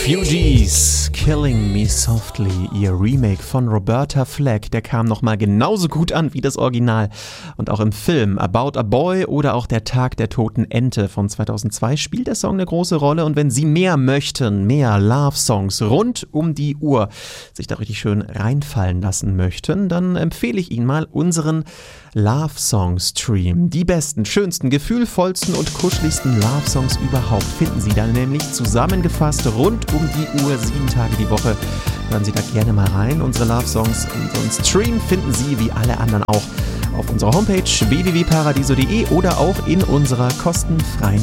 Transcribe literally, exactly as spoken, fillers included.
Fugees, Killing Me Softly, ihr Remake von Roberta Flack, der kam nochmal genauso gut an wie das Original. Und auch im Film About a Boy oder auch Der Tag der toten Ente von zweitausendzwei spielt der Song eine große Rolle. Und wenn Sie mehr möchten, mehr Love-Songs rund um die Uhr, sich da richtig schön reinfallen lassen möchten, dann empfehle ich Ihnen mal unseren Love-Song-Stream. Die besten, schönsten, gefühlvollsten und kuscheligsten Love-Songs überhaupt finden Sie dann nämlich zusammengefasst rund um die Uhr, sieben Tage die Woche. Hören Sie da gerne mal rein. Unsere Love-Songs und unseren Stream finden Sie wie alle anderen auch auf unserer Homepage w w w punkt paradiso punkt de oder auch in unserer kostenfreien